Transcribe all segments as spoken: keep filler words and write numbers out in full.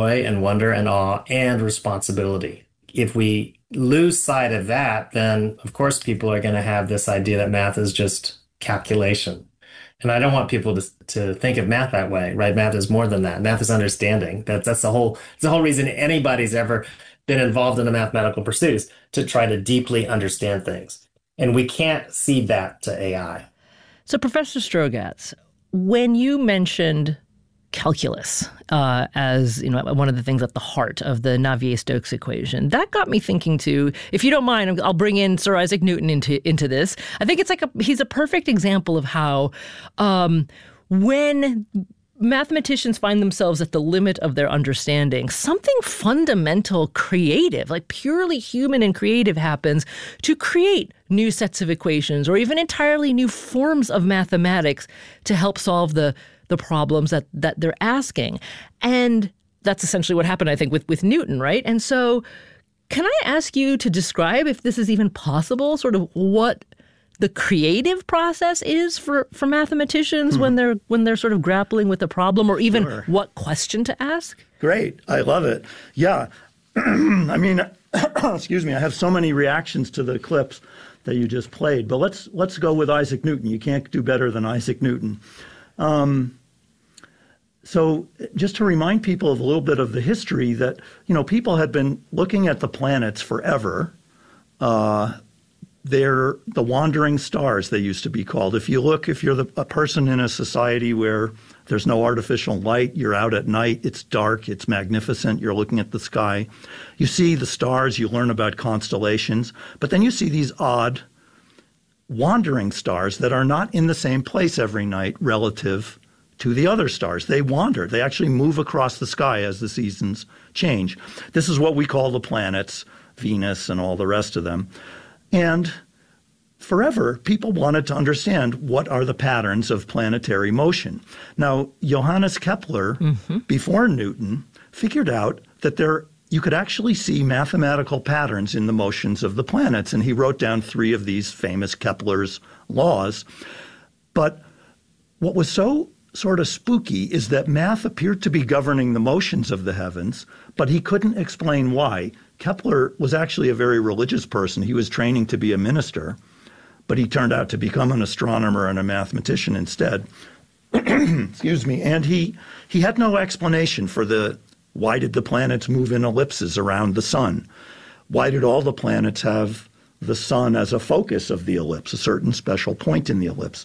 joy and wonder and awe and responsibility. If we lose sight of that, then of course people are going to have this idea that math is just calculation. And I don't want people to to think of math that way, right? Math is more than that. Math is understanding. That's that's the whole it's the whole reason anybody's ever been involved in a mathematical pursuit is to try to deeply understand things. And we can't cede that to A I. So, Professor Strogatz, when you mentioned calculus uh, as you know one of the things at the heart of the Navier-Stokes equation, that got me thinking too. If you don't mind, I'll bring in Sir Isaac Newton into into this. I think it's like a he's a perfect example of how um, when mathematicians find themselves at the limit of their understanding, something fundamental, creative, like purely human and creative happens to create new sets of equations or even entirely new forms of mathematics to help solve the the problems that that they're asking. And that's essentially what happened, I think, with, with Newton, right? And so can I ask you to describe, if this is even possible, sort of what the creative process is for, for mathematicians hmm. when they're when they're sort of grappling with a problem, or even Sure. what question to ask? Great. I love it. Yeah. I mean, excuse me, I have so many reactions to the clips that you just played, but let's let's go with Isaac Newton. You can't do better than Isaac Newton. Um, so just to remind people of a little bit of the history that, you know, people had been looking at the planets forever. Uh, they're the wandering stars, they used to be called. If you look, if you're the, a person in a society where there's no artificial light, you're out at night, it's dark, it's magnificent, you're looking at the sky. You see the stars, you learn about constellations, but then you see these odd wandering stars that are not in the same place every night relative to the other stars. They wander. They actually move across the sky as the seasons change. This is what we call the planets, Venus and all the rest of them. And forever, people wanted to understand what are the patterns of planetary motion. Now, Johannes Kepler, mm-hmm. before Newton, figured out that there you could actually see mathematical patterns in the motions of the planets. And he wrote down three of these famous Kepler's laws. But what was so sort of spooky is that math appeared to be governing the motions of the heavens, but he couldn't explain why. Kepler was actually a very religious person. He was training to be a minister, but he turned out to become an astronomer and a mathematician instead. Excuse me. And he, he had no explanation for the why did the planets move in ellipses around the sun? Why did all the planets have the sun as a focus of the ellipse, a certain special point in the ellipse?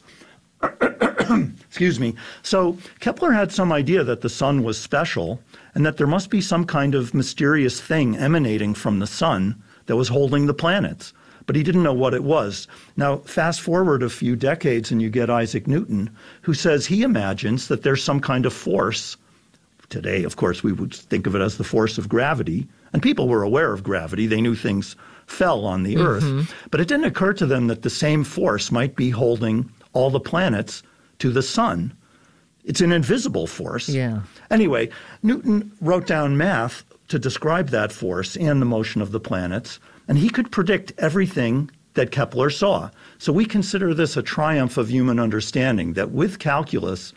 Excuse me. So Kepler had some idea that the sun was special and that there must be some kind of mysterious thing emanating from the sun that was holding the planets. But he didn't know what it was. Now, fast forward a few decades and you get Isaac Newton, who says he imagines that there's some kind of force. Today, of course, we would think of it as the force of gravity. And people were aware of gravity. They knew things fell on the mm-hmm. Earth. But it didn't occur to them that the same force might be holding all the planets to the sun. It's an invisible force. Yeah. Anyway, Newton wrote down math to describe that force and the motion of the planets, and he could predict everything that Kepler saw. So we consider this a triumph of human understanding, that with calculus,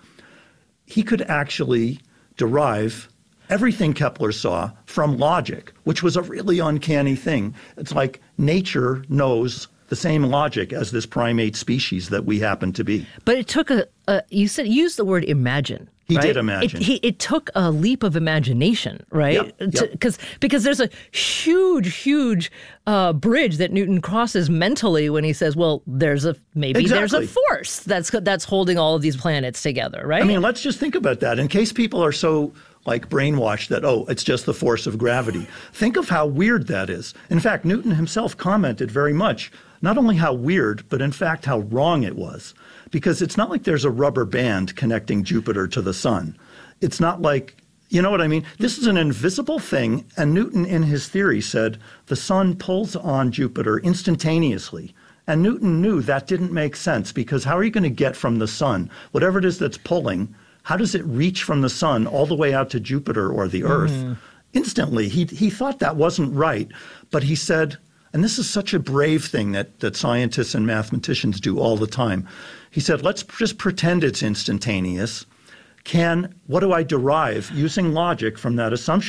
he could actually derive everything Kepler saw from logic, which was a really uncanny thing. It's like nature knows the same logic as this primate species that we happen to be. But it took a, a you said use the word imagine. He right? did imagine. It, he, it took a leap of imagination, right? Yep, yep. To, cause, because there's a huge, huge uh, bridge that Newton crosses mentally when he says, well, there's a maybe exactly. there's a force that's that's holding all of these planets together, right? I mean, let's just think about that. In case people are so like brainwashed that, oh, it's just the force of gravity. Think of how weird that is. In fact, Newton himself commented very much, not only how weird, but in fact how wrong it was. Because it's not like there's a rubber band connecting Jupiter to the sun. It's not like, you know what I mean? This is an invisible thing, and Newton in his theory said the sun pulls on Jupiter instantaneously. And Newton knew that didn't make sense, because how are you going to get from the sun, whatever it is that's pulling, how does it reach from the sun all the way out to Jupiter or the Earth? Mm. Instantly, he, he thought that wasn't right, but he said, and this is such a brave thing that, that scientists and mathematicians do all the time. He said, let's just pretend it's instantaneous. Can, what do I derive using logic from that assumption?